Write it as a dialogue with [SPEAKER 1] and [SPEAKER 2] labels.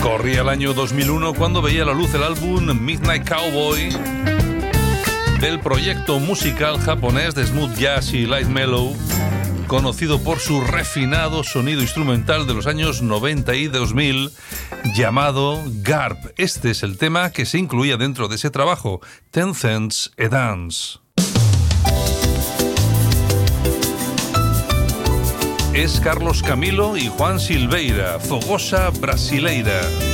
[SPEAKER 1] Corría el año 2001 cuando veía la luz el álbum Midnight Cowboy del proyecto musical japonés de smooth jazz y light mellow, conocido por su refinado sonido instrumental de los años 90 y 2000, llamado Garp. Este es el tema que se incluía dentro de ese trabajo, 10 Cents a Dance. Es Carlos Camilo y Juan Silveira, Fogosa Brasileira.